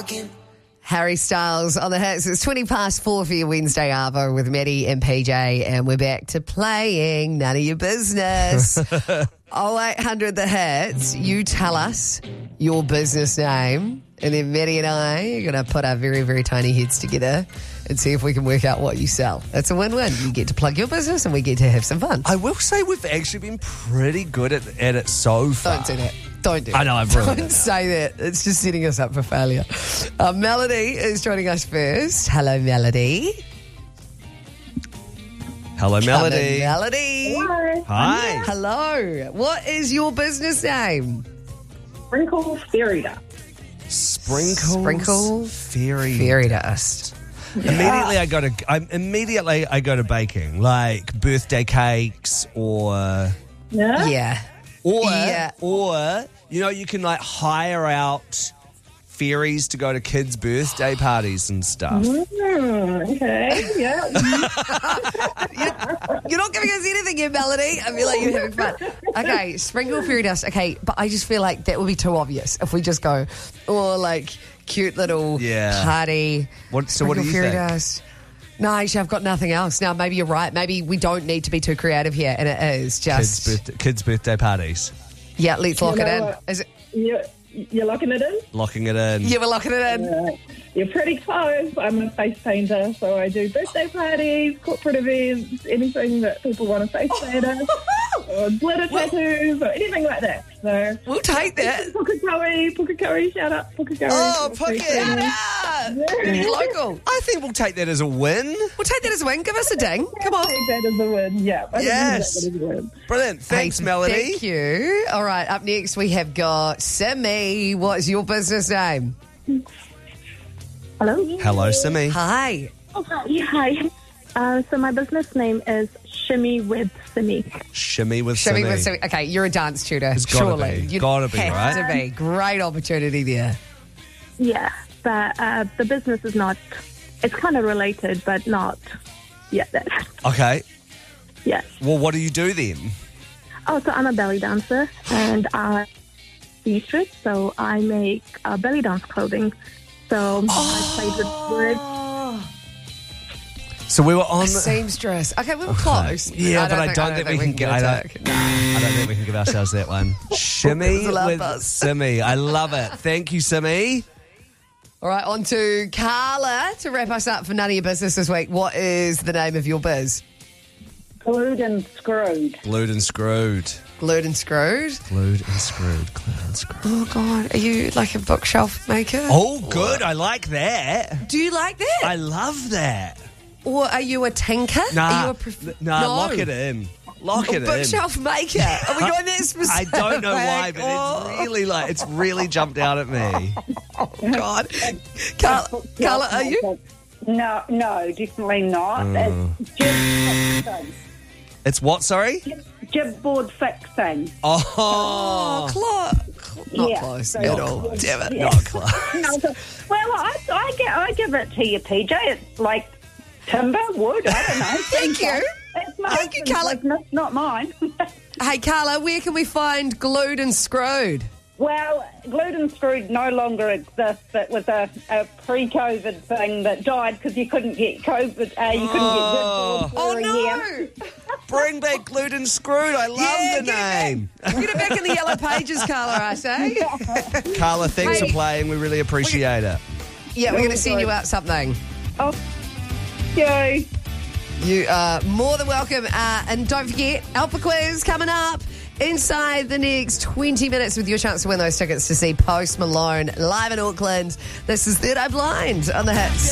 Harry Styles on the hits. It's 4:20 for your Wednesday Arvo with Maddie and PJ, and we're back to playing None of Your Business. 0800 the hits. You tell us your business name, and then Maddie and I are going to put our very, very tiny heads together and see if we can work out what you sell. It's a win-win. You get to plug your business and we get to have some fun. I will say we've actually been pretty good at it so far. Don't do that. Don't do that. I know, I've ruined it. Don't say that. It's just setting us up for failure. Melody is joining us first. Hello, Melody. Hello, Melody. Come in, Melody. Hello. Hi. Hello. What is your business name? Sprinkles Fairy Dust. Sprinkles Fairy dust. Immediately I go to baking, like birthday cakes or Yeah. or you can like hire out fairies to go to kids' birthday parties and stuff. Okay, yeah. You're not giving us anything here, Melody. I feel like you're having fun. Okay, sprinkle fairy dust. Okay, but I just feel like that would be too obvious if we just go, like cute little party. So what do sprinkle you fairy think? dust. No, actually, I've got nothing else. Now, maybe you're right. Maybe we don't need to be too creative here, and it is just Kids' birthday parties. Yeah, let's lock You it know in. what? Is it? You're locking it in? Locking it in. Yeah, we're locking it in. You're pretty close. I'm a face painter, so I do birthday parties, corporate events, anything that people want to face paint us, or glitter tattoos, or anything like that. So We'll take that. Pukakari, shout out, Pukakari. Oh, Puka! You're local. I think we'll take that as a win. We'll take that as a win. Give us a ding. Come on. Take that as a win, yeah. I think Yes. that is a win. Brilliant. Thanks, Hey, Melody. Thank you. All right, up next we have got Simi. What's your business name? Hello? Hello, Simi. Hi. Oh, hi. So my business name is Shimmy with Simi. Shimmy with Shimmy Simi. with Simi. Okay, you're a dance tutor. It's gotta surely. be. You'd Gotta be, have right? to be. Great opportunity there. Yeah, but the business is not, it's kind of related, but not yet that. Okay. Yes. Well, what do you do then? Oh, so I'm a belly dancer, and I seamstress, so I make belly dance clothing. So I played with words. So we were on. Seamstress. Okay, we were close. Yeah, but I don't think we can get. I don't think we can give ourselves that one. Shimmy It's a loud with buzz. Simi. I love it. Thank you, Simi. All right, on to Carla to wrap us up for None of Your Business this week. What is the name of your biz? Glued and screwed. Glued and screwed. Glued and Screwed. Glued and screwed. Glued and screwed. Oh, God. Are you like a bookshelf maker? Oh, good. I like that. Do you like that? I love that. Or are you a tinker? Are Nah, you a no, lock it in. Lock it in. Bookshelf maker. Are we going that I specific? don't know why, but it's really jumped out at me. Oh, God. Carla, are you? No, definitely not. It's jib fixing. It's what, sorry? Jibboard fixing. Oh. Not Yeah. close So- at all. Damn it. Yeah. Not close. Well, I give it to you, PJ. It's like timber, wood, I don't know. Thank you. It's my Thank you, husband's Carla. business, not mine. Hey, Carla, where can we find Glued and Screwed? Well, Glued and Screwed no longer exists. It was a pre-COVID thing that died because you couldn't get COVID. You couldn't get Jibboard for a year. Bring back Glued and Screwed. I love the name. Get it back in the yellow pages, Carla, I say. Carla, thanks Hey. for playing. We really appreciate it. Yeah, we're going to send you out something. Oh, yay. You are more than welcome. And don't forget, Alpha Quiz coming up inside the next 20 minutes with your chance to win those tickets to see Post Malone live in Auckland. This is Third Eye Blind on the Hits.